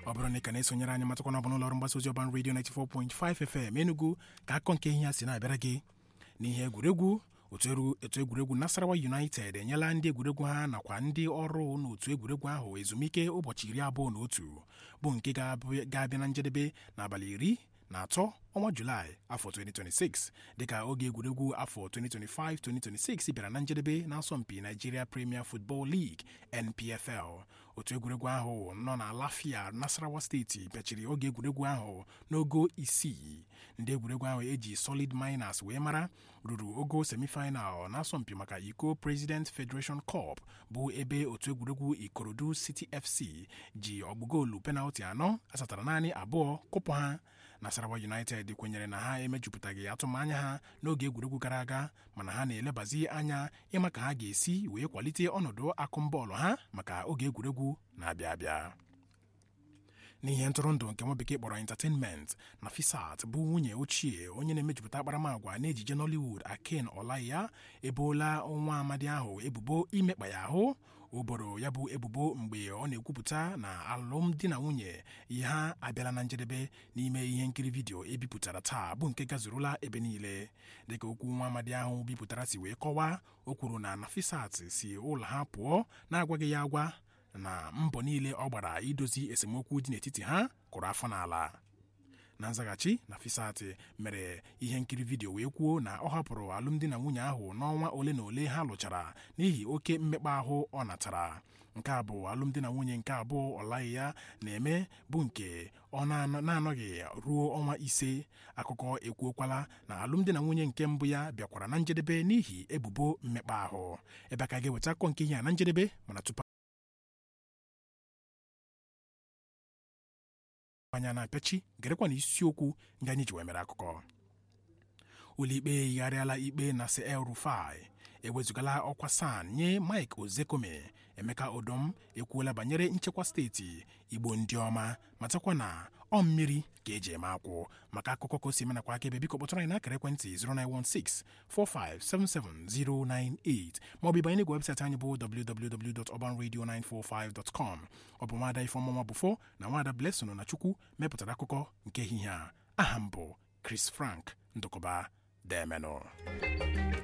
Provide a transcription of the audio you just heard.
ọ bụrụ na ị ka na-esonyere anyị matakwa na ọ bụ n'ụlọ ọrụ mgbasa ozi Urban Radio 94.5 FM Enugu ka akọ nke ihe ya si na-abịara gị n'ihe egwuregwu. Otu egwuregwu Nasarawa United enyela ndị egwuregwu ha nakwa ndị ọrụ n'otu egwuregwu ahụ ezumike ụbọchị 21 bụ nke ga-abịa na njedebe n'abalị 13 ọnwa Julaị afọ 2026 dịka oge egwuregwu afọ 2025-2026 bịara na njedebe n'asọmpi Nigeria Premier Football League NPFL. Otu egwuregwu ahụ nọ na Lafia, Nasarawa steeti pịachiri oge egwuregwu ahụ n'ogo 6. Ndị egwuregwu ahụ eji Solid Miners wee mara ruru ogo semifinal n'asọmpi maka Iko President Federation Cup bụ ebe otu egwuregwu Ikorodu City FC ji ọgbụgoolu penalti 4 asatara naanị 2 kụpụ ha. Nasarawa United kwenyere na ha emejupụtaghị atụmanya ha n'oge egwuregwu gara aga, mana ha na-elebazi anya ịma ka ha ga-esi wee kwalite ọnọdụ akụmbọọlụ ha maka oge egwuregwu na-abịa abịa. N'ihe ntụrụndụ nke nwa bekee kpọrọ entertainment, Nafisat bụ nwunye ochie onye na-emejupụta akparamagwa n'ejije Nollywood Akin Olaiya eboola nwa amadi ahụ ebubo imekpa ya ahụ. O boro ya bụ ebubo mgbe ọ na-ekwupụta na alụmdi na nwunye ha abịala na njedebe n'ime ihe nkiri vidiyo ebipụtara taa bụ nke gazurula ebe niile. Dịka okwu nwa amadi ahụ bipụtara si wee kọwaa, o kwuru na Nafisat si ụlọ ha pụọ na-agwaghị ya agwa na mbọ niile ọ gbara idozi esemokwu dị n'etiti ha kụrụ afọ n'ala. Na nzaghachi, Nafisat mere ihe nkiri vidiyo wee kwuo na ọ hapụrụ alụmdi na nwunye ahụ n'ọnwa ole na ole ha lụchara n'ihi oke mmekpa ahụ ọ natara. Nke a bụ alụmdi na nwunye nke abụọ Olaiya na-eme bụ nke ọ na-anọghị ruo ọnwa 5. Akụkọ ekwuokwala na alụmdi na nwunye nke mbụ ya bịakwara na njedebe n'ihi ebubo mmekpa ahụ. Ebe a ka ga-eweta akọ nke ihe a na njedebe, mana tupu anya na-apịachi gerekwa na isiokwu ndị anyị ji wee mere akụkọ. Ụlọikpe yigharịala ikpe Nasir El-Rufai, ewezugala ọkwa SAN nye Mike Ozekome. Emeka Odom ekwuola banyere nchekwa steeti. Igbo ndị ọma matakwa na ọ mmiri ka eji eme akwụ. Maka akụkọ ka o si eme nakwa akaebe, biko kpọtụrụ anyị n'akara ekwentị 09164577098 maọbụ ịbanye n'igwe webụsaịtị anyị bụ www.urbanradio945.com. Ọ bụ nwaada Ifeọma Bufo na nwaada Blessing na Chukwu mepụtara akụkọ nke ehihie a. Aha m bụ Chris Frank Ndụkọba Demenụ.